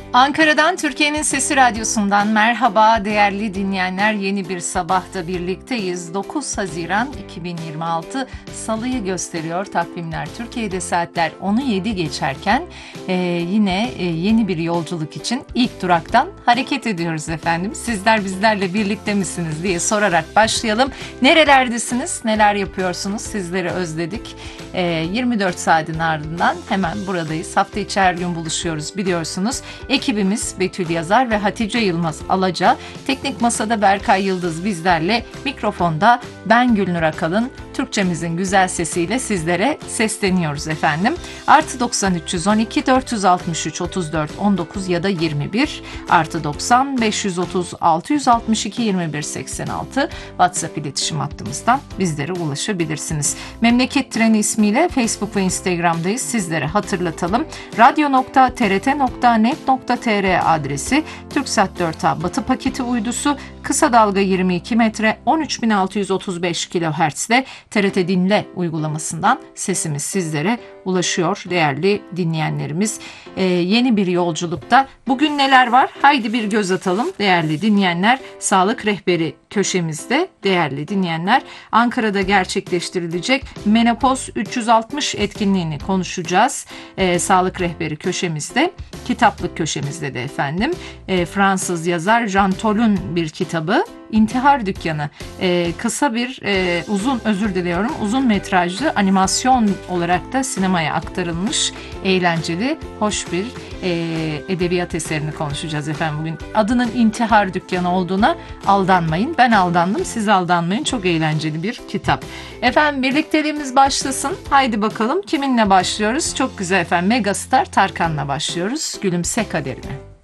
Ankara'dan Türkiye'nin Sesi Radyosu'ndan merhaba değerli dinleyenler. Yeni bir sabahta birlikteyiz. 9 Haziran 2026 Salı'yı gösteriyor takvimler. Türkiye'de saatler 10'u 7 geçerken yine yeni bir yolculuk için ilk duraktan hareket ediyoruz efendim. Sizler bizlerle birlikte misiniz diye sorarak başlayalım. Nerelerdesiniz? Neler yapıyorsunuz? Sizleri özledik. 24 saatin ardından hemen buradayız. Hafta içi her gün buluşuyoruz biliyorsunuz. Ekibimiz Betül Yazar ve Hatice Yılmaz Alaca. Teknik masada Berkay Yıldız bizlerle. Mikrofonda ben Gülnur Akalın. Türkçemizin güzel sesiyle sizlere sesleniyoruz efendim. Artı 90 312 463 34 19 ya da 21 artı 90 530 662 21 86 WhatsApp iletişim hattımızdan bizlere ulaşabilirsiniz. Memleket Treni ismiyle Facebook ve Instagram'dayız. Sizlere hatırlatalım. radyo.trt.net.tr adresi, Türksat 4A Batı paketi uydusu, kısa dalga 22 metre 13635 kHz'de TRT Dinle uygulamasından sesimiz sizlere ulaşıyor değerli dinleyenlerimiz. Yeni bir yolculukta bugün neler var? Haydi bir göz atalım değerli dinleyenler. Sağlık rehberi köşemizde değerli dinleyenler. Ankara'da gerçekleştirilecek Menopoz 360 etkinliğini konuşacağız. Sağlık rehberi köşemizde, kitaplık köşemizde de efendim. Fransız yazar Jean Tol'un bir kitabı İntihar Dükkanı. Kısa bir uzun metrajlı animasyon olarak da sinemaya aktarılmış eğlenceli, hoş bir edebiyat eserini konuşacağız efendim bugün. Adının İntihar Dükkanı olduğuna aldanmayın. Ben aldandım, siz aldanmayın. Çok eğlenceli bir kitap. Efendim birlikteliğimiz başlasın. Haydi bakalım kiminle başlıyoruz? Çok güzel efendim. Megastar Tarkan'la başlıyoruz. Gülümse Kaderime.